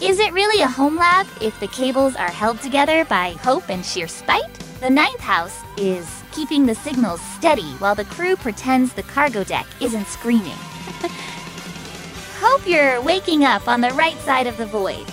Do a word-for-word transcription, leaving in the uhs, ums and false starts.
Is it really a home lab if the cables are held together by hope and sheer spite? The ninth house is keeping the signals steady while the crew pretends the cargo deck isn't screaming. Hope you're waking up on the right side of the void.